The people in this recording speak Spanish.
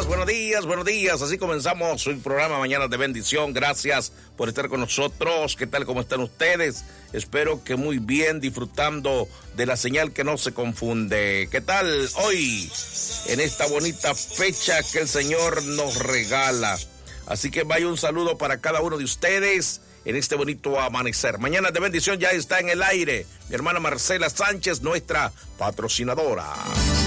buenos días. Así comenzamos el programa Mañana de Bendición. Gracias por estar con nosotros. ¿Qué tal? ¿Cómo están ustedes? Espero que muy bien, disfrutando de la señal que no se confunde. ¿Qué tal hoy, en esta bonita fecha que el Señor nos regala? Así que vaya un saludo para cada uno de ustedes en este bonito amanecer. Mañana de Bendición ya está en el aire. Mi hermana Marcela Sánchez, nuestra patrocinadora.